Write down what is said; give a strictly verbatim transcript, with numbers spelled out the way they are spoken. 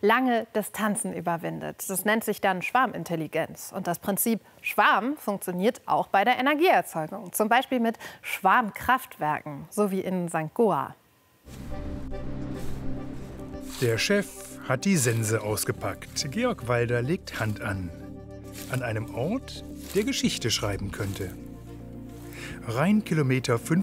lange Distanzen überwindet. Das nennt sich dann Schwarmintelligenz. Und das Prinzip Schwarm funktioniert auch bei der Energieerzeugung. Zum Beispiel mit Schwarmkraftwerken, so wie in Sankt Goar. Der Chef hat die Sense ausgepackt. Georg Walder legt Hand an. An einem Ort, der Geschichte schreiben könnte. Rheinkilometer fünfundfünfzig